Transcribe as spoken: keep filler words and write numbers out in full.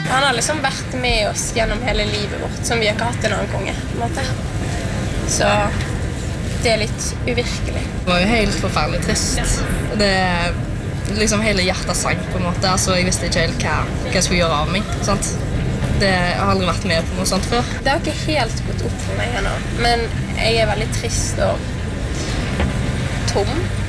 Han har liksom vært med oss gjennom hele livet vårt, som vi har ikke hatt en annen konge, på en måte. Så det er litt uvirkelig. Det var jo helt forferdelig trist. Det liksom hele hjertet sang på en måte. Altså, jeg visste ikke helt hva, hva jeg skulle gjøre av meg, sant? Det jeg har aldri vært med på noe sånt før. Det har ikke helt gått opp for meg ennå, men jeg er veldig trist og tom.